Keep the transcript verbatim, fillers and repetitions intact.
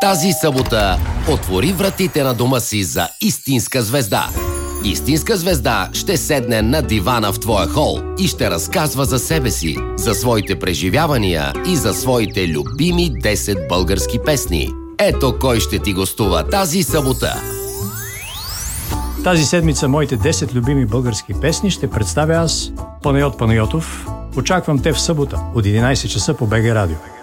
Тази събота отвори вратите на дома си за истинска звезда. Истинска звезда ще седне на дивана в твоя хол и ще разказва за себе си, за своите преживявания и за своите любими десет български песни. Ето кой ще ти гостува тази събота. Тази седмица моите десет любими български песни ще представя аз, Панайот Панайотов. Очаквам те в събота от единайсет часа по БГ Радио.